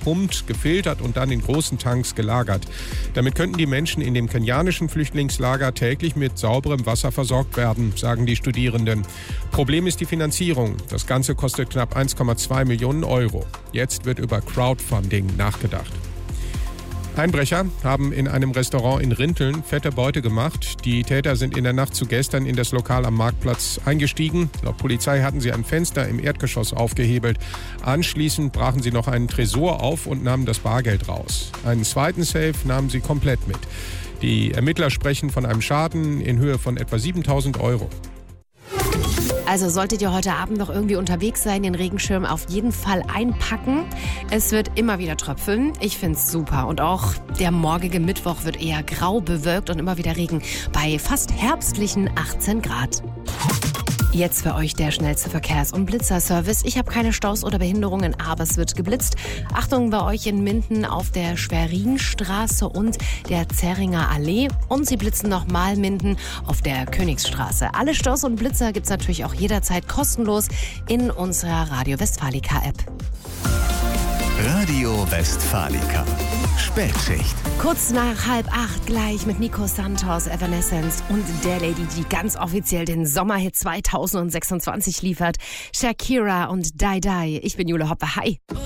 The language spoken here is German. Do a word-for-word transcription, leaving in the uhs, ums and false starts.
gepumpt, gefiltert und dann in großen Tanks gelagert. Damit könnten die Menschen in dem kenianischen Flüchtlingslager täglich mit sauberem Wasser versorgt werden, sagen die Studierenden. Problem ist die Finanzierung. Das Ganze kostet knapp eins Komma zwei Millionen Euro. Jetzt wird über Crowdfunding nachgedacht. Einbrecher haben in einem Restaurant in Rinteln fette Beute gemacht. Die Täter sind in der Nacht zu gestern in das Lokal am Marktplatz eingestiegen. Laut Polizei hatten sie ein Fenster im Erdgeschoss aufgehebelt. Anschließend brachen sie noch einen Tresor auf und nahmen das Bargeld raus. Einen zweiten Safe nahmen sie komplett mit. Die Ermittler sprechen von einem Schaden in Höhe von etwa siebentausend Euro. Also solltet ihr heute Abend noch irgendwie unterwegs sein, den Regenschirm auf jeden Fall einpacken. Es wird immer wieder tröpfeln. Ich find's super. Und auch der morgige Mittwoch wird eher grau bewölkt und immer wieder Regen bei fast herbstlichen achtzehn Grad. Jetzt für euch der schnellste Verkehrs- und Blitzerservice. Ich habe keine Staus oder Behinderungen, aber es wird geblitzt. Achtung bei euch in Minden auf der Schwerinstraße und der Zähringer Allee. Und sie blitzen nochmal Minden auf der Königsstraße. Alle Staus und Blitzer gibt's natürlich auch jederzeit kostenlos in unserer Radio Westfalica-App. Radio Westfalica. Spätschicht. Kurz nach halb acht gleich mit Nico Santos, Evanescence und der Lady, die ganz offiziell den Sommerhit zweitausendsechsundzwanzig liefert. Shakira und Die Die. Ich bin Jule Hoppe. Hi.